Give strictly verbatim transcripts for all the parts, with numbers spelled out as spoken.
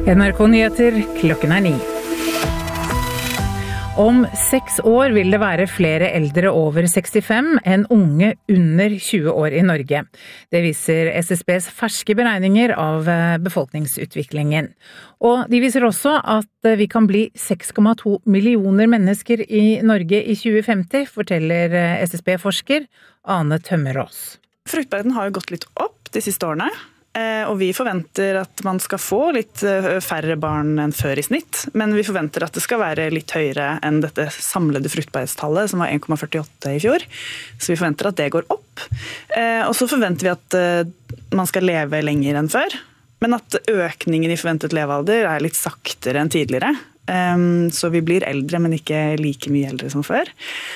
N R K Nyheter, klokken er ni. Om seks år vil det være flere eldre over sekstifem enn unge under tjue år i Norge. Det viser S S B's ferske beregninger av befolkningsutviklingen. Og de viser også at vi kan bli seks komma to millioner mennesker i Norge i tjue femti, forteller S S B-forsker Ane Tømmerås. Fruktbarheten har jo gått litt opp de siste årene. Og vi forventer at man skal få litt færre barn enn før i snitt, men vi forventer at det skal være litt høyere enn dette samlede fruktbarhetstallet, som var en komma førtiåtte i fjor. Så vi forventer at det går opp. Og så forventer vi at man skal leve lenger enn før, men at økningen i forventet levealder er litt saktere enn tidligere. Så vi blir eldre, men ikke like mye eldre som før.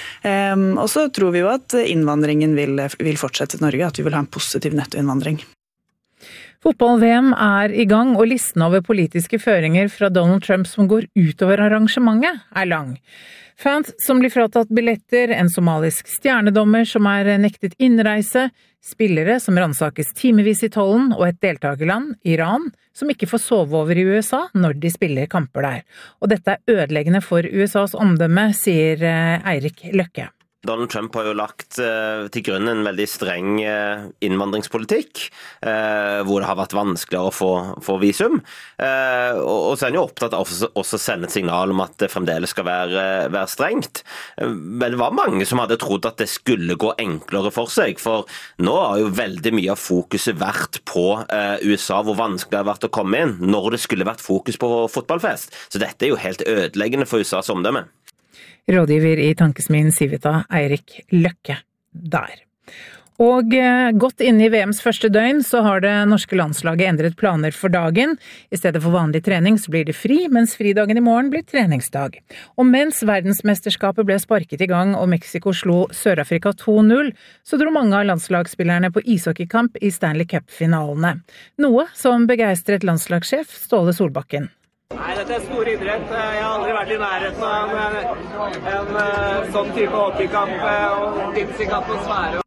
Og så tror vi jo at innvandringen vil, vil fortsette til Norge, at vi vil ha en positiv nettoinnvandring. Fotball-V M er i gang, og listen over politiske føringer fra Donald Trump som går utover arrangementet er lang. Fans som blir fratatt billetter, en somalisk stjernedommer som er nektet innreise, spillere som ransakes timevis i tollen, og et deltakerland, Iran, som ikke får sove over i U S A når de spiller kamper der. Og dette er ødeleggende for U S As omdømme, sier Eirik Løkke. Donald Trump har jo lagt eh, til grunn en veldig streng eh, innvandringspolitikk, eh, hvor det har vært vanskeligere å få, få visum. Eh, og, og så er han jo opptatt av også, også å sende et signal om at det fremdeles skal være, være strengt. Eh, men det var mange som hadde trodd at det skulle gå enklere for seg, for nå har jo veldig mye av fokuset vært på eh, U S A, hvor vanskelig det har vært å komme inn, når det skulle vært fokus på fotballfest. Så dette er jo helt ødeleggende for U S As omdømme. Rådgiver i Tankesmien Civita, Eirik Løkke, der. Og godt inne i V M's første døgn så har det norske landslaget endret planer for dagen. I stedet for vanlig trening så blir det fri, mens fridagen i morgen blir treningsdag. Og mens verdensmesterskapet ble sparket i gang og Mexico slo Sør-Afrika to null, så dro mange av landslagsspillerne på ishockeykamp i Stanley Cup-finalene. Noe som begeistret landslagssjef Ståle Solbakken. Nei, dette er stor idrett. Jeg har aldri vært i nærheten av en, en, en sånn type hockeykamp og sinnssyk atmosfære.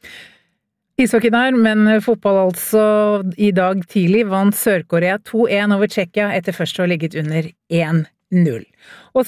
Ishockey der, men fotball altså. I dag tidlig vant Sør-Korea to en over Tsjekkia etter først å ha ligget under en null. Og